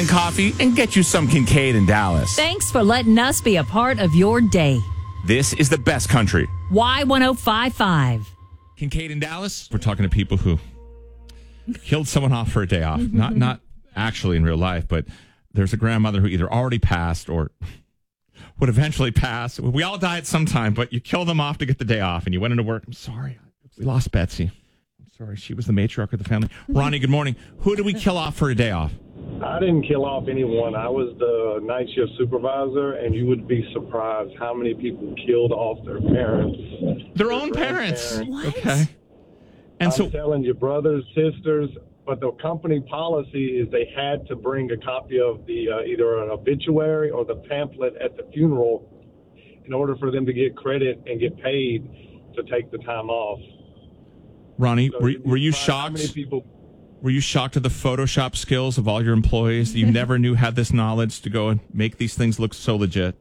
coffee and get you some Kincaid in Dallas. Thanks for letting us be a part of your day. This is the best country. Y1055. Kincaid in Dallas. We're talking to people who killed someone off for a day off. Not actually in real life, but there's a grandmother who either already passed or would eventually pass. We all die at some time, but you kill them off to get the day off, and you went into work. I'm sorry. We lost Betsy. I'm sorry. She was the matriarch of the family. Ronnie, good morning. Who did we kill off for a day off? I didn't kill off anyone. I was the night shift supervisor, and you would be surprised how many people killed off their parents. Their own parents. What? Okay. And I'm telling you, brothers, sisters, but the company policy is they had to bring a copy of the either an obituary or the pamphlet at the funeral in order for them to get credit and get paid to take the time off. Ronnie, So were you how shocked? many people? Were you shocked at the Photoshop skills of all your employees that you never knew had this knowledge to go and make these things look so legit?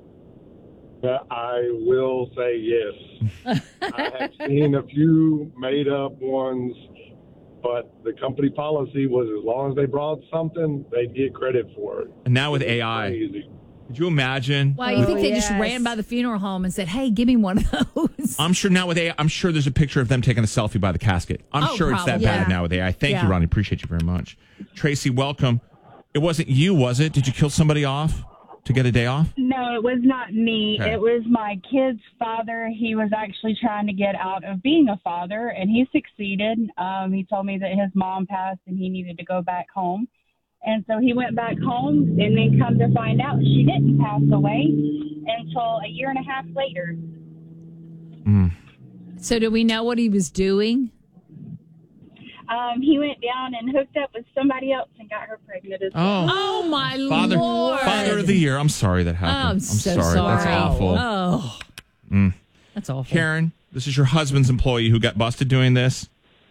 I will say yes. I have seen a few made up ones, but the company policy was as long as they brought something, they'd get credit for it. And now with AI, Crazy. could you imagine? Why, you think they just ran by the funeral home and said, hey, give me one of those? I'm sure now with AI, I'm sure there's a picture of them taking a selfie by the casket. I'm sure it's that probably. bad now with AI. Thank you, Ronnie. Appreciate you very much. Tracy, welcome. It wasn't you, was it? Did you kill somebody off to get a day off? No, it was not me. Okay. It was my kid's father. He was actually trying to get out of being a father, and he succeeded. He told me that his mom passed and he needed to go back home. And so he went back home, and then come to find out she didn't pass away until a year and a half later. So do we know what he was doing? He went down and hooked up with somebody else and got her pregnant as well. Oh, my Father, Lord. Father of the Year. I'm sorry that happened. I'm so sorry. That's awful. Oh, that's awful. Karen, this is your husband's employee who got busted doing this.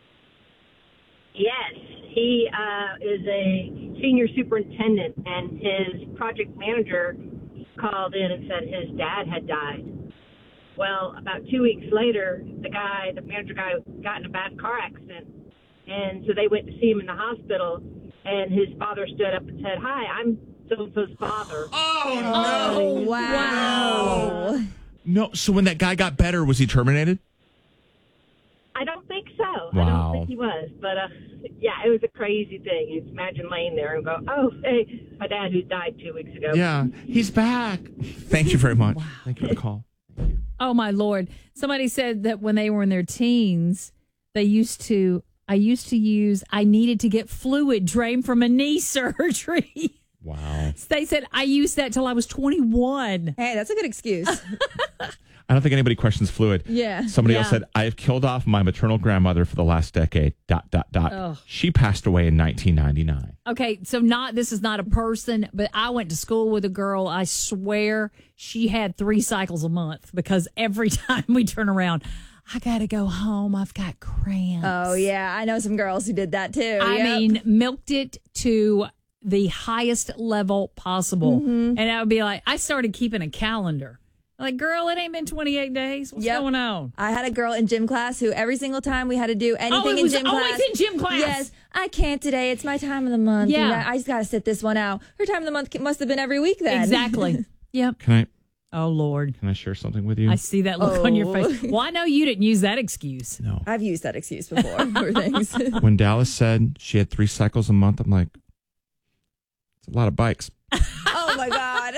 Yes, he is a senior superintendent, and his project manager called in and said his dad had died. Well, about 2 weeks later, the manager guy, got in a bad car accident, and so they went to see him in the hospital, and his father stood up and said, "Hi, I'm so-and-so's father." Oh, wow. No, so when that guy got better, was he terminated? I don't think so. I Wow. don't think he was. But, yeah, it was a crazy thing. You imagine laying there and go, oh, hey, my dad who died 2 weeks ago. Yeah, he's back. Thank you very much. Thank you for the call. Oh, my Lord. Somebody said that when they were in their teens, I used to use, I needed to get fluid drained from a knee surgery. Wow. They said I used that till I was 21. Hey, that's a good excuse. I don't think anybody questions fluid. Yeah. Somebody else Yeah. said, I have killed off my maternal grandmother for the last decade, ... Ugh. She passed away in 1999. Okay, so this is not a person, but I went to school with a girl. I swear she had 3 cycles a month because every time we turn around, I got to go home. I've got cramps. Oh, yeah. I know some girls who did that, too. I Yep. mean, milked it to the highest level possible. Mm-hmm. And I would be like, I started keeping a calendar. Like, girl, it ain't been 28 days. What's Yep. going on? I had a girl in gym class who every single time we had to do anything it in was gym always class. in gym class. Yes, I can't today. It's my time of the month. Yeah. And I just got to sit this one out. Her time of the month must have been every week then. Exactly. Yep. Can Oh, Lord. I share something with you? I see that look on your face. Well, I know you didn't use that excuse. No. I've used that excuse before for things. When Dallas said she had 3 cycles a month, I'm like, it's a lot of bikes. Oh, my God.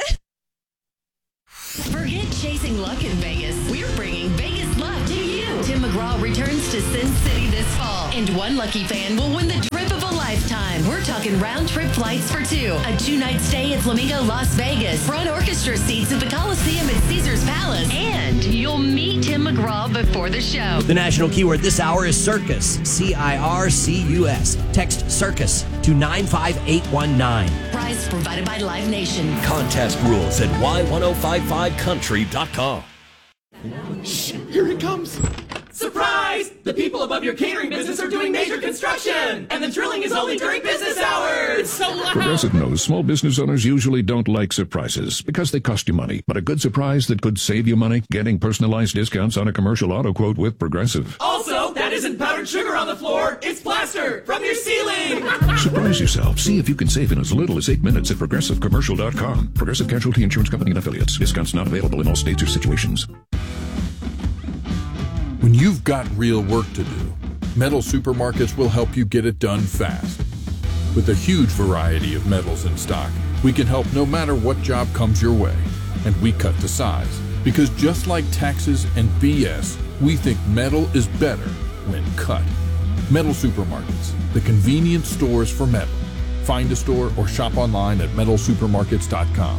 Forget chasing luck in Vegas. We're bringing Vegas luck to you. Tim McGraw returns to Sin City this fall, and one lucky fan will win the trip of a lifetime. We're talking round-trip flights for 2, a 2-night stay at Flamingo Las Vegas, front orchestra seats at the Coliseum at Caesars Palace, and you'll meet Tim McGraw before the show. The national keyword this hour is circus. CIRCUS. Text circus to 95819. Prize provided by Live Nation. Contest rules at y1055country.com. Here it comes. Surprise! The people above your catering business are doing major construction, and the drilling is only during business hours. It's so loud. Progressive knows small business owners usually don't like surprises because they cost you money. But a good surprise that could save you money, getting personalized discounts on a commercial auto quote with Progressive. Also, that isn't powdered poured sugar on the floor. It's plaster from your ceiling. Surprise yourself. See if you can save in as little as 8 minutes at ProgressiveCommercial.com. Progressive Casualty Insurance Company and Affiliates. Discounts not available in all states or situations. When you've got real work to do, Metal Supermarkets will help you get it done fast. With a huge variety of metals in stock, we can help no matter what job comes your way. And we cut to size. Because just like taxes and BS, we think metal is better when cut. Metal Supermarkets, the convenient stores for metal. Find a store or shop online at metalsupermarkets.com.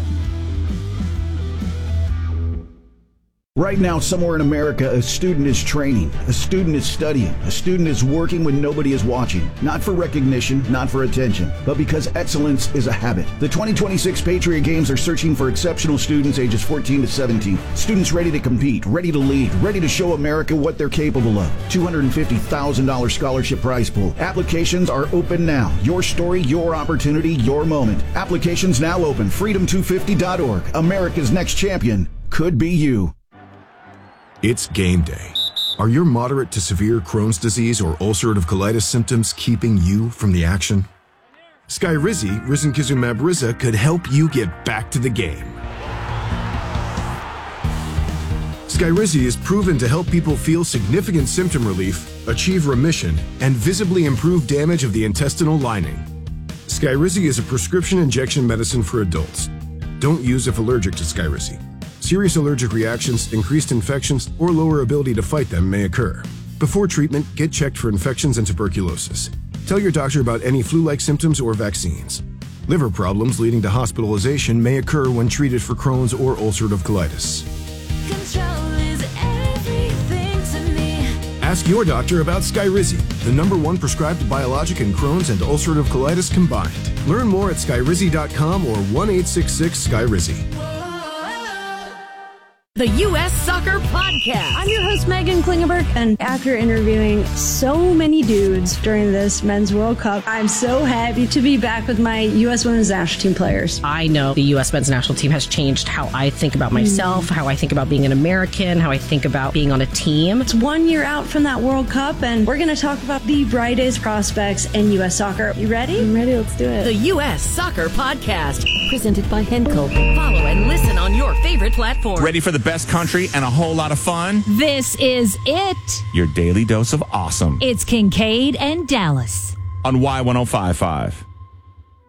Right now, somewhere in America, a student is training, a student is studying, a student is working when nobody is watching. Not for recognition, not for attention, but because excellence is a habit. The 2026 Patriot Games are searching for exceptional students ages 14 to 17. Students ready to compete, ready to lead, ready to show America what they're capable of. $250,000 scholarship prize pool. Applications are open now. Your story, your opportunity, your moment. Applications now open. Freedom250.org. America's next champion could be you. It's game day. Are your moderate to severe Crohn's disease or ulcerative colitis symptoms keeping you from the action? Skyrizi, risankizumab Riza, could help you get back to the game. Skyrizi is proven to help people feel significant symptom relief, achieve remission, and visibly improve damage of the intestinal lining. Skyrizi is a prescription injection medicine for adults. Don't use if allergic to Skyrizi. Serious allergic reactions, increased infections, or lower ability to fight them may occur. Before treatment, get checked for infections and tuberculosis. Tell your doctor about any flu-like symptoms or vaccines. Liver problems leading to hospitalization may occur when treated for Crohn's or ulcerative colitis. Control is everything to me. Ask your doctor about Skyrizi, the #1 prescribed biologic in Crohn's and ulcerative colitis combined. Learn more at skyrizi.com or 1-866-SKYRIZI. The U.S. Soccer Podcast. I'm your host, Megan Klingenberg, and after interviewing so many dudes during this Men's World Cup, I'm so happy to be back with my U.S. Women's National Team players. I know the U.S. Men's National Team has changed how I think about myself, how I think about being an American, how I think about being on a team. It's 1 year out from that World Cup, and we're going to talk about the brightest prospects in U.S. soccer. You ready? I'm ready. Let's do it. The U.S. Soccer Podcast, presented by Henkel. Follow and listen on your favorite platform. Ready for the best country and a whole lot of fun? This is it. Your daily dose of awesome. It's Kincaid and Dallas On Y1055.